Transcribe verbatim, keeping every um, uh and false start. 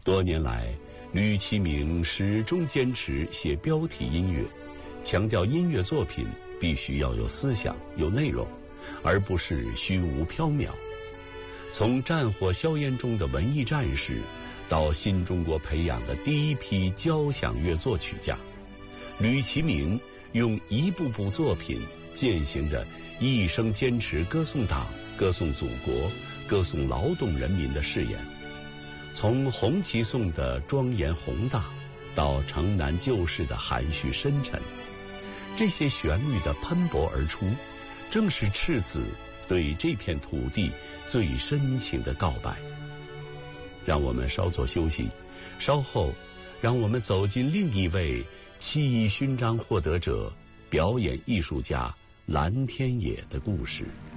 多年来，吕其明始终坚持写标题音乐，强调音乐作品必须要有思想、有内容，而不是虚无缥缈。从战火硝烟中的文艺战士，到新中国培养的第一批交响乐作曲家，吕其明用一部部作品践行着一生坚持歌颂党、歌颂祖国、歌颂劳动人民的誓言。从红旗颂的庄严宏大，到城南旧事的含蓄深沉，这些旋律的喷薄而出，正是赤子对这片土地最深情的告白。让我们稍作休息，稍后让我们走进另一位七一勋章获得者、表演艺术家蓝天野的故事。